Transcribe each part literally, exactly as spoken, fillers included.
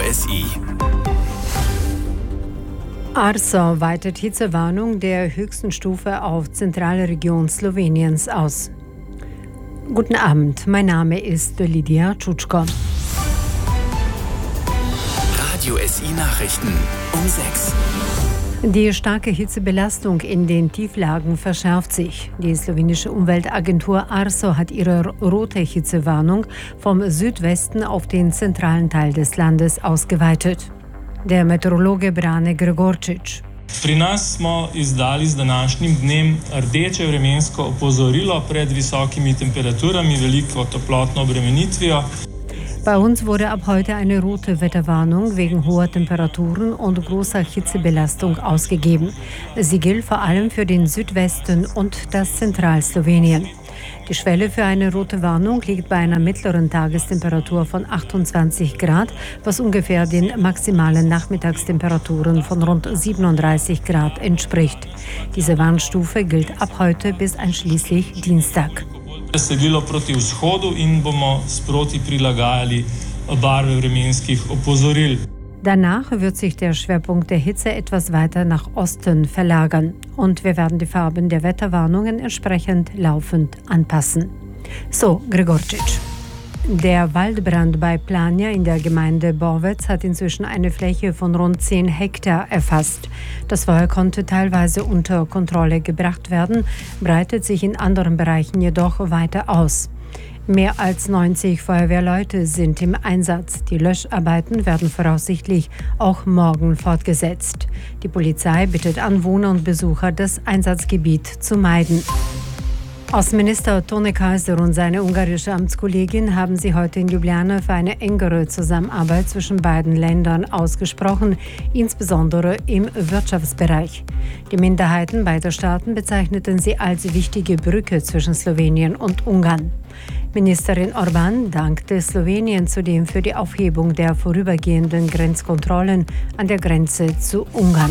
S I. Arso weitet Hitzewarnung der höchsten Stufe auf zentrale Region Sloweniens aus. Guten Abend, mein Name ist Lydia Tschutschko. Radio S I Nachrichten um sechs. Die starke Hitzebelastung in den Tieflagen verschärft sich. Die slowenische Umweltagentur Arso hat ihre rote Hitzewarnung vom Südwesten auf den zentralen Teil des Landes ausgeweitet. Der Meteorologe Brane Gregorčič. Pri nas smo izdali z današnjim dnem rdeče vremensko opozorilo pred visokimi temperaturami, veliko toplotno obremenitvijo. Bei uns wurde ab heute eine rote Wetterwarnung wegen hoher Temperaturen und großer Hitzebelastung ausgegeben. Sie gilt vor allem für den Südwesten und das Zentralslowenien. Die Schwelle für eine rote Warnung liegt bei einer mittleren Tagestemperatur von achtundzwanzig Grad, was ungefähr den maximalen Nachmittagstemperaturen von rund siebenunddreißig Grad entspricht. Diese Warnstufe gilt ab heute bis einschließlich Dienstag. Selilo proti vzhodu in bomo sproti prilagajali barve vremenskih opozoril. Danach wird sich der Schwerpunkt der Hitze etwas weiter nach Osten verlagern und wir werden die Farben der Wetterwarnungen entsprechend laufend anpassen. So, Gregorčič. Der Waldbrand bei Plania in der Gemeinde Borvec hat inzwischen eine Fläche von rund zehn Hektar erfasst. Das Feuer konnte teilweise unter Kontrolle gebracht werden, breitet sich in anderen Bereichen jedoch weiter aus. Mehr als neunzig Feuerwehrleute sind im Einsatz. Die Löscharbeiten werden voraussichtlich auch morgen fortgesetzt. Die Polizei bittet Anwohner und Besucher, das Einsatzgebiet zu meiden. Außenminister Tone Kaiser und seine ungarische Amtskollegin haben sich heute in Ljubljana für eine engere Zusammenarbeit zwischen beiden Ländern ausgesprochen, insbesondere im Wirtschaftsbereich. Die Minderheiten beider Staaten bezeichneten sie als wichtige Brücke zwischen Slowenien und Ungarn. Ministerin Orban dankte Slowenien zudem für die Aufhebung der vorübergehenden Grenzkontrollen an der Grenze zu Ungarn.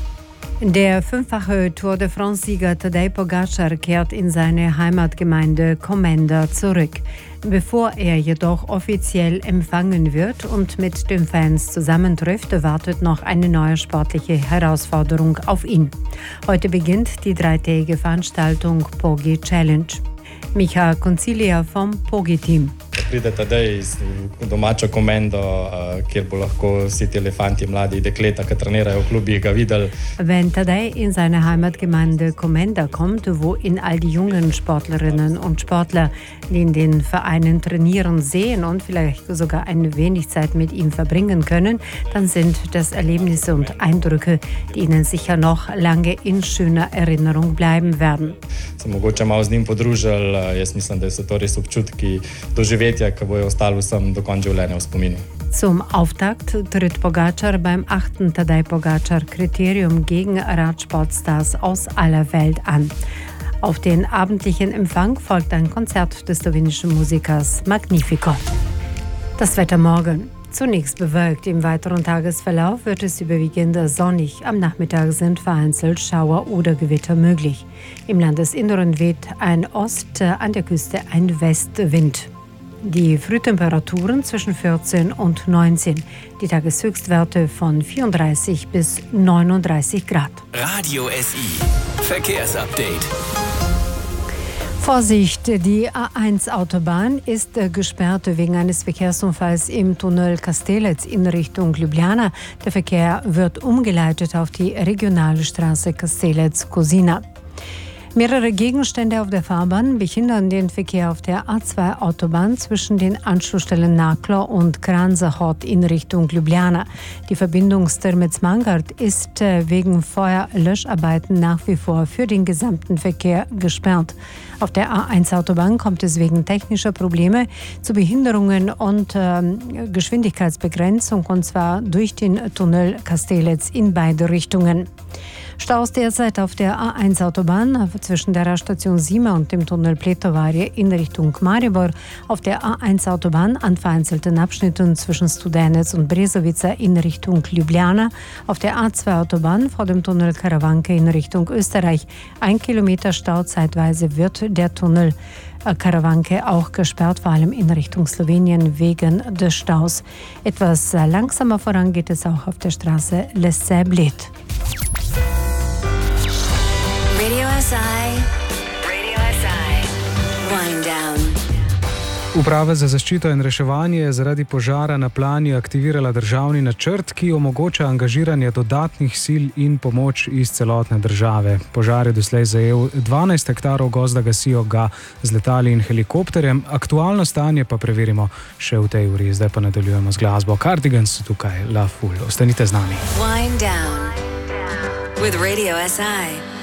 Der fünffache Tour de France-Sieger Tadej Pogačar kehrt in seine Heimatgemeinde Komenda zurück. Bevor er jedoch offiziell empfangen wird und mit den Fans zusammentrifft, wartet noch eine neue sportliche Herausforderung auf ihn. Heute beginnt die dreitägige Veranstaltung Pogi Challenge. Micha Concilia vom Pogi-Team. Pride Tadej v domačo komendo, kjer bo lahko vsi ti elefanti, mladi dekleta, ki trenirajo v klubih, ga videli. Wenn Tadej in seine Heimatgemeinde Komenda kommt, wo ihn all die jungen Sportlerinnen und Sportler, die in den Vereinen trainieren, sehen und vielleicht sogar ein wenig Zeit mit ihm verbringen können, dann sind das Erlebnisse und Eindrücke, die ihnen sicher noch lange in schöner Erinnerung bleiben werden. Se mogoče malo z njim podružili, jaz mislim, da so to res občutki doživetja, ki bojo ostali vsem do konca življenja v spominu. Zum Auftakt tritt Pogačar beim achten Tadej Pogačar-Kriterium gegen Radsportstars aus aller Welt an. Auf den abendlichen Empfang folgt ein Konzert des slowenischen Musikers Magnifico. Das Wetter morgen. Zunächst bewölkt, im weiteren Tagesverlauf wird es überwiegend sonnig. Am Nachmittag sind vereinzelt Schauer oder Gewitter möglich. Im Landesinneren weht ein Ost-, an der Küste ein Westwind. Die Frühtemperaturen zwischen vierzehn und neunzehn. Die Tageshöchstwerte von vierunddreißig bis neununddreißig Grad. Radio S I Verkehrsupdate. Vorsicht, die A eins Autobahn ist äh, gesperrt wegen eines Verkehrsunfalls im Tunnel Kastelec in Richtung Ljubljana. Der Verkehr wird umgeleitet auf die regionale Straße Kastelec-Kozina. Mehrere Gegenstände auf der Fahrbahn behindern den Verkehr auf der A zwei Autobahn zwischen den Anschlussstellen Naklo und Kranzahod in Richtung Ljubljana. Die Verbindung Strmec-Mangart ist äh, wegen Feuerlöscharbeiten nach wie vor für den gesamten Verkehr gesperrt. Auf der A eins Autobahn kommt es wegen technischer Probleme zu Behinderungen und äh, Geschwindigkeitsbegrenzung, und zwar durch den Tunnel Kastelec in beide Richtungen. Staus derzeit auf der A eins Autobahn zwischen der Raststation Sima und dem Tunnel Pletovarje in Richtung Maribor, auf der A eins Autobahn an vereinzelten Abschnitten zwischen Studenec und Brezovica in Richtung Ljubljana, auf der A zwei Autobahn vor dem Tunnel Karawanke in Richtung Österreich. Ein Kilometer Stau, zeitweise wird der Tunnel Karawanke auch gesperrt, vor allem in Richtung Slowenien wegen des Staus. Etwas langsamer voran geht es auch auf der Straße Lessay-Bled. Radio S I, Radio S I, Wind Down. Uprava za zaščito in reševanje je zaradi požara na Planji aktivirala državni načrt, ki omogoča angažiranje dodatnih sil in pomoč iz celotne države. Požar je doslej zajel dvanajst hektarov gozda, gasijo ga z letali in helikopterjem. Aktualno stanje pa preverimo še v tej uri. Zdaj pa nadaljujemo z glasbo. Cardigans so tukaj, La Fool. Ostanite z nami. Wind Down with Radio S I.